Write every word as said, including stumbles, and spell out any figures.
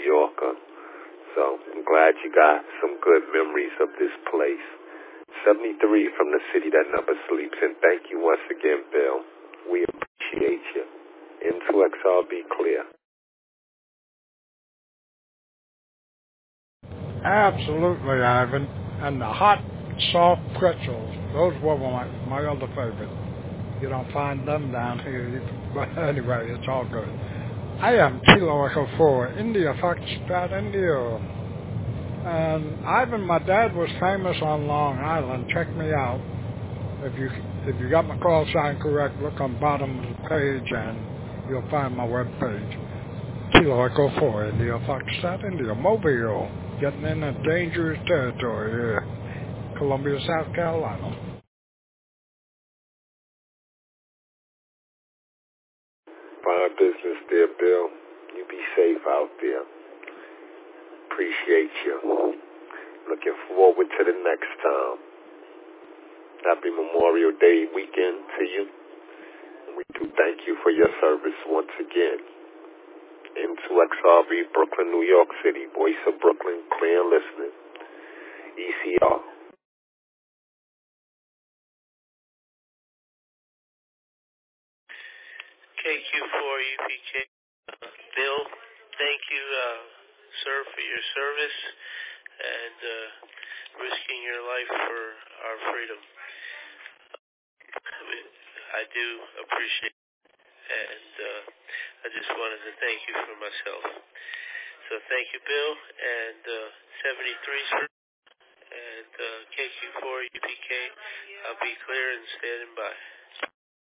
Yorker. So I'm glad you got some good memories of this place. seventy-three from the city that never sleeps. And thank you once again, Bill. We appreciate you. N two X R be clear. Absolutely, Ivan. And the hot, soft pretzels, those were my, my other favorite. You don't find them down here. But anyway, it's all good. I am Kilo Echo four, India, Foxtrot, India. And Ivan, my dad was famous on Long Island. Check me out. If you if you got my call sign correct, look on bottom of the page and you'll find my web page. Kilo Echo four, India, Foxtrot, India, Mobile. Getting in a dangerous territory here. Columbia, South Carolina. Fine business there, Bill. You be safe out there. Appreciate you. Looking forward to the next time. Happy Memorial Day weekend to you. We do thank you for your service once again. N two X R V, Brooklyn, New York City. Voice of Brooklyn, clear and listening. E C R. K Q four U P K. Uh, Bill, thank you, uh, sir, for your service and uh, risking your life for our freedom. I do appreciate it, and uh, I just wanted to thank you for myself. So thank you, Bill, and uh, seventy-three, sir, and uh, K Q four U P K. I'll be clear and standing by.